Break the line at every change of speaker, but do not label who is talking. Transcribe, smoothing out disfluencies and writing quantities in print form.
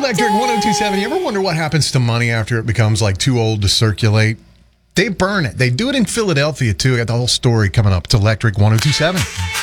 Electric 1027. You ever wonder what happens to money after it becomes like too old to circulate? They burn it. They do it in Philadelphia too. I got the whole story coming up. It's Electric 1027.